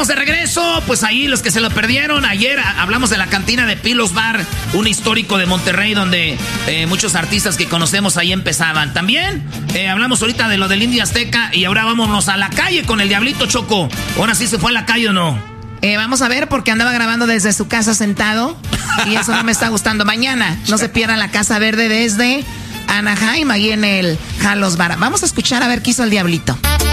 estamos de regreso. Pues ahí los que se lo perdieron, ayer hablamos de la cantina de Pilos Bar, un histórico de Monterrey donde muchos artistas que conocemos ahí empezaban. También hablamos ahorita de lo del India Azteca y ahora vámonos a la calle con el Diablito, Choco. ¿Ahora sí se fue a la calle o no? Vamos a ver porque andaba grabando desde su casa sentado y eso no me está gustando. Mañana no se pierdan la Casa Verde desde Anaheim, ahí en el Halos Bar. Vamos a escuchar a ver qué hizo el Diablito.